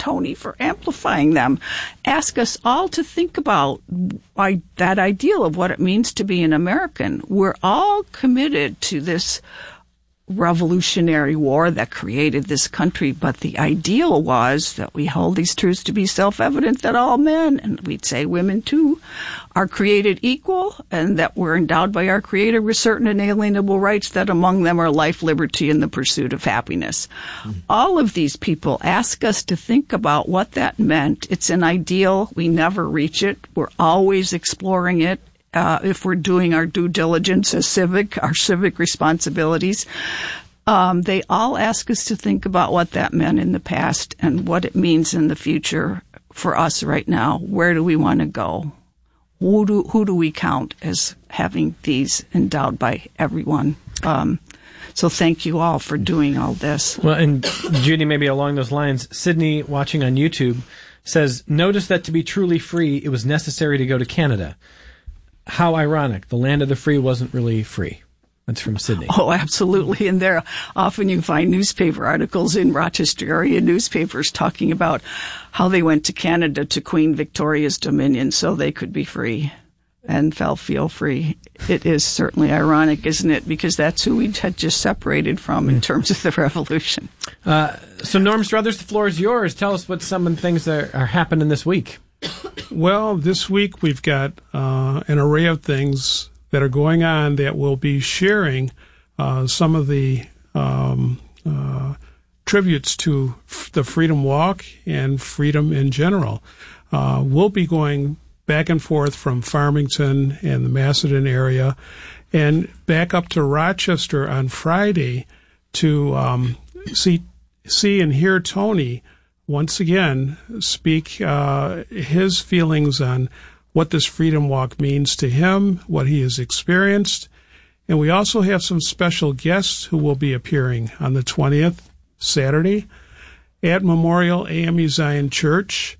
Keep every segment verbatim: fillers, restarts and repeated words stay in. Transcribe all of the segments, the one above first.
Tony, for amplifying them. Ask us all to think about I, that ideal of what it means to be an American. We're all committed to this revolutionary war that created this country, but the ideal was that we hold these truths to be self-evident, that all men, and we'd say women too, are created equal, and that we're endowed by our Creator with certain inalienable rights, that among them are life, liberty, and the pursuit of happiness. Mm. All of these people ask us to think about what that meant. It's an ideal. We never reach it. We're always exploring it. Uh, if we're doing our due diligence as civic, our civic responsibilities, um, they all ask us to think about what that meant in the past and what it means in the future for us right now. Where do we want to go? Who do, who do we count as having these endowed by everyone? Um, so thank you all for doing all this. Well, and Judy, maybe along those lines, Sydney, watching on YouTube, says, notice that to be truly free, it was necessary to go to Canada. How ironic. The land of the free wasn't really free. That's from Sydney. Oh, absolutely. And there, often you find newspaper articles in Rochester area newspapers talking about how they went to Canada to Queen Victoria's dominion so they could be free and felt feel free. It is certainly ironic, isn't it? Because that's who we had just separated from in terms of the revolution. Uh, so, Norm Struthers, the floor is yours. Tell us what some of the things that are happening this week. Well, this week we've got uh, an array of things that are going on that we'll be sharing uh, some of the um, uh, tributes to f- the Freedom Walk and freedom in general. Uh, we'll be going back and forth from Farmington and the Macedon area and back up to Rochester on Friday to um, see see and hear Tony once again speak uh, his feelings on what this Freedom Walk means to him, what he has experienced. And we also have some special guests who will be appearing on the twentieth, Saturday, at Memorial A M E Zion Church.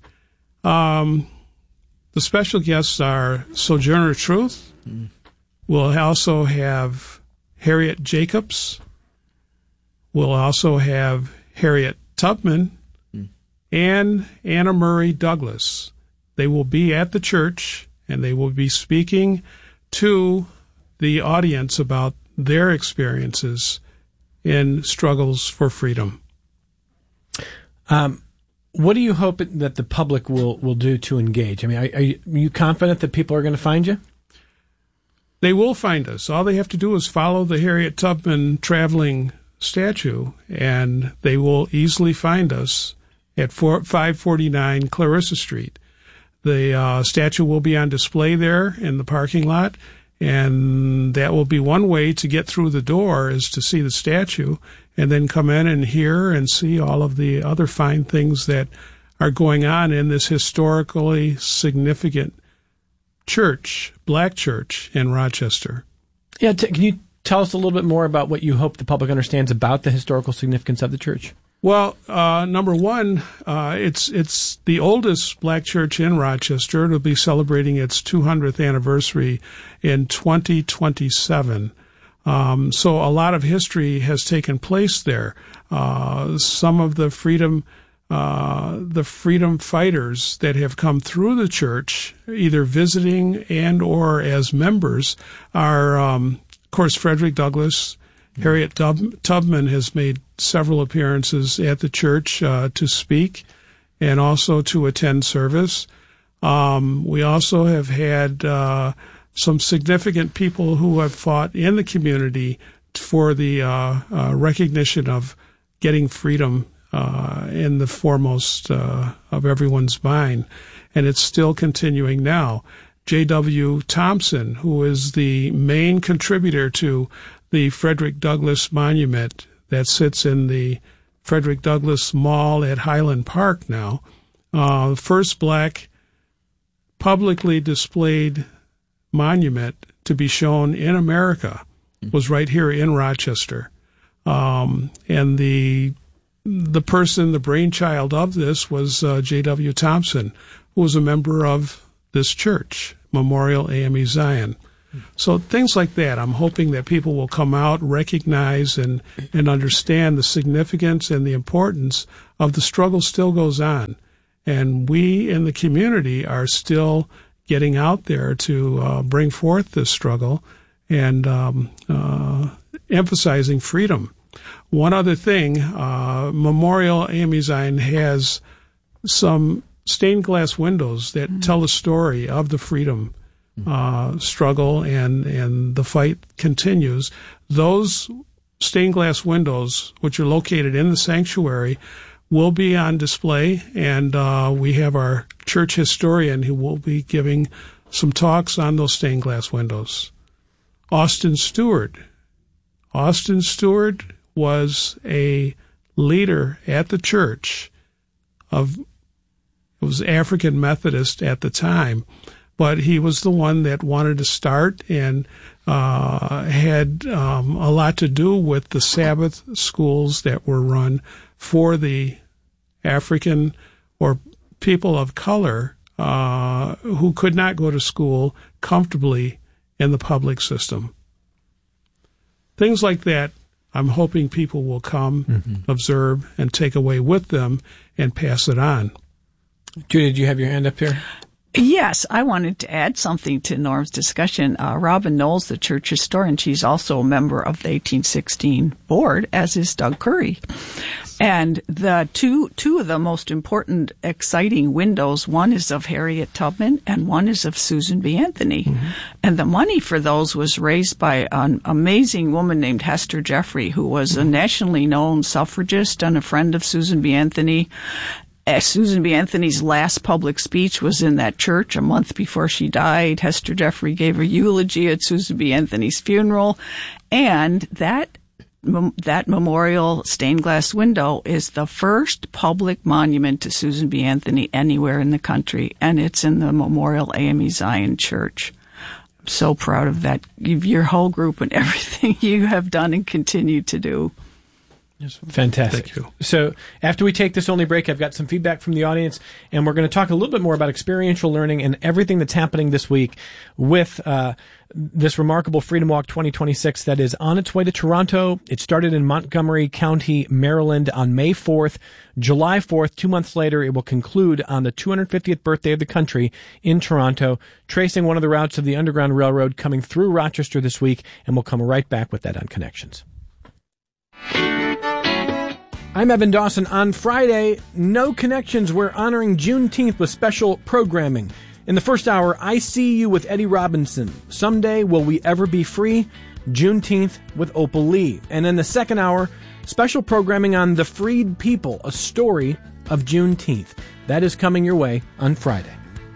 Um, the special guests are Sojourner Truth. Mm. We'll also have Harriet Jacobs. We'll also have Harriet Tubman and Anna Murray Douglas. They will be at the church, and they will be speaking to the audience about their experiences in struggles for freedom. Um, what do you hope that the public will, will do to engage? I mean, are, are you confident that people are going to find you? They will find us. All they have to do is follow the Harriet Tubman traveling statue, and they will easily find us at five forty-nine Clarissa Street. The uh, statue will be on display there in the parking lot, and that will be one way to get through the door, is to see the statue and then come in and hear and see all of the other fine things that are going on in this historically significant church, black church in Rochester. Yeah, t- can you tell us a little bit more about what you hope the public understands about the historical significance of the church? Well, uh, number one, uh, it's it's the oldest black church in Rochester. It'll be celebrating its two hundredth anniversary in twenty twenty-seven. Um, so a lot of history has taken place there. Uh, some of the freedom uh, the freedom fighters that have come through the church, either visiting and or as members, are, um, of course, Frederick Douglass. Harriet Tub- Tubman has made several appearances at the church uh, to speak and also to attend service. Um, we also have had uh, some significant people who have fought in the community for the uh, uh, recognition of getting freedom uh, in the foremost uh, of everyone's mind, and it's still continuing now. J W Thompson, who is the main contributor to the Frederick Douglass Monument that sits in the Frederick Douglass Mall at Highland Park now, uh, the first black publicly displayed monument to be shown in America was right here in Rochester. Um, and the the person, the brainchild of this was uh, J W Thompson, who was a member of this church, Memorial A M E Zion. So things like that, I'm hoping that people will come out, recognize and, and understand the significance and the importance of the struggle still goes on. And we in the community are still getting out there to uh, bring forth this struggle and um, uh, emphasizing freedom. One other thing, uh, Memorial A M E Zion has some stained glass windows that mm-hmm. tell the story of the freedom uh, struggle, and, and the fight continues. Those stained glass windows, which are located in the sanctuary, will be on display, and uh, we have our church historian who will be giving some talks on those stained glass windows. Austin Stewart. Austin Stewart was a leader at the church of, it was African Methodist at the time, but he was the one that wanted to start and uh, had um, a lot to do with the Sabbath schools that were run for the African or people of color uh, who could not go to school comfortably in the public system. Things like that, I'm hoping people will come, mm-hmm. observe, and take away with them and pass it on. Judy, do you have your hand up here? Yes, I wanted to add something to Norm's discussion. Uh, Robin Knowles, the church historian, she's also a member of the eighteen sixteen board, as is Doug Curry. And the two two of the most important, exciting windows, one is of Harriet Tubman and one is of Susan B. Anthony. Mm-hmm. And the money for those was raised by an amazing woman named Hester Jeffrey, who was mm-hmm. a nationally known suffragist and a friend of Susan B. Anthony. Uh, Susan B. Anthony's last public speech was in that church a month before she died. Hester Jeffrey gave a eulogy at Susan B. Anthony's funeral, and that that memorial stained glass window is the first public monument to Susan B. Anthony anywhere in the country, and it's in the Memorial A M E Zion Church. I'm so proud of that, your whole group and everything you have done and continue to do. Fantastic. Thank you. So after we take this only break, I've got some feedback from the audience, and we're going to talk a little bit more about experiential learning and everything that's happening this week with uh, this remarkable Freedom Walk twenty twenty-six that is on its way to Toronto. It started in Montgomery County, Maryland on May fourth. July fourth, two months later, it will conclude on the two hundred fiftieth birthday of the country in Toronto, tracing one of the routes of the Underground Railroad coming through Rochester this week, and we'll come right back with that on Connections. I'm Evan Dawson. On Friday, No Connections, we're honoring Juneteenth with special programming. In the first hour, I See You with Eddie Robinson. Someday, Will We Ever Be Free? Juneteenth with Opal Lee. And in the second hour, special programming on The Freed People, a story of Juneteenth. That is coming your way on Friday.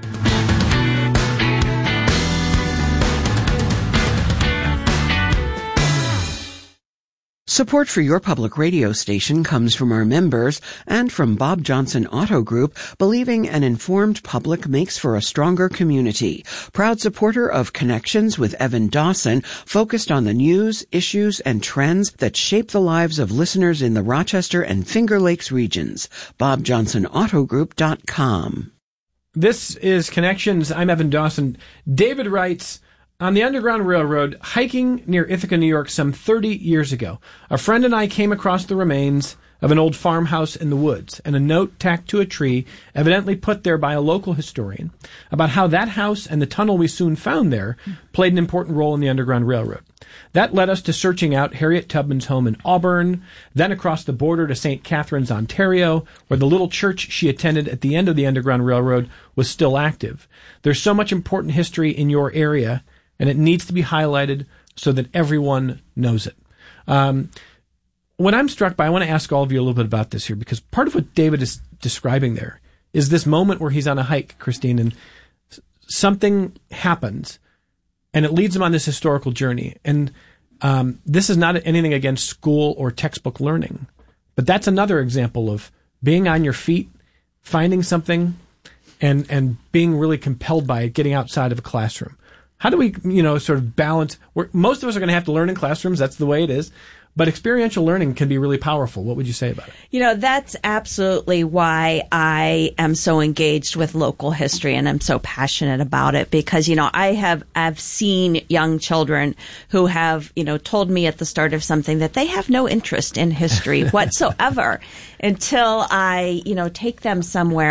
Support for your public radio station comes from our members and from Bob Johnson Auto Group, believing an informed public makes for a stronger community. Proud supporter of Connections with Evan Dawson, focused on the news, issues, and trends that shape the lives of listeners in the Rochester and Finger Lakes regions. bob johnson auto group dot com. This is Connections. I'm Evan Dawson. David writes, on the Underground Railroad, hiking near Ithaca, New York, some thirty years ago, a friend and I came across the remains of an old farmhouse in the woods and a note tacked to a tree, evidently put there by a local historian, about how that house and the tunnel we soon found there played an important role in the Underground Railroad. That led us to searching out Harriet Tubman's home in Auburn, then across the border to Saint Catharines, Ontario, where the little church she attended at the end of the Underground Railroad was still active. There's so much important history in your area, and it needs to be highlighted so that everyone knows it. Um, what I'm struck by, I want to ask all of you a little bit about this here, because part of what David is describing there is this moment where he's on a hike, Christine, and something happens, and it leads him on this historical journey. And um, this is not anything against school or textbook learning, but that's another example of being on your feet, finding something, and and being really compelled by it, getting outside of a classroom. How do we, you know, sort of balance? We're, most of us are going to have to learn in classrooms. That's the way it is. But experiential learning can be really powerful. What would you say about it? You know, that's absolutely why I am so engaged with local history and I'm so passionate about it because, you know, I have, I've seen young children who have, you know, told me at the start of something that they have no interest in history whatsoever until I, you know, take them somewhere